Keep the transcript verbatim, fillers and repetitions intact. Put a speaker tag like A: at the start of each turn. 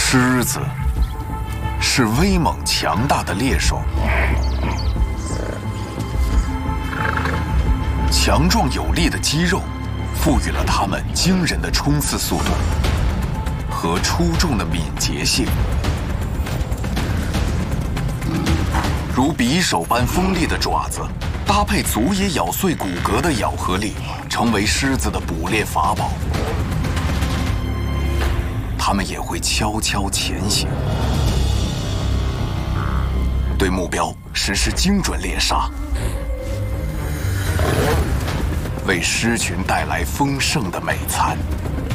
A: 狮子是威猛强大的猎手，强壮有力的肌肉赋予了它们惊人的冲刺速度和出众的敏捷性。如匕首般锋利的爪子，搭配足以咬碎骨骼的咬合力，成为狮子的捕猎法宝。它们也会悄悄前行，对目标实施精准猎杀，为狮群带来丰盛的美餐。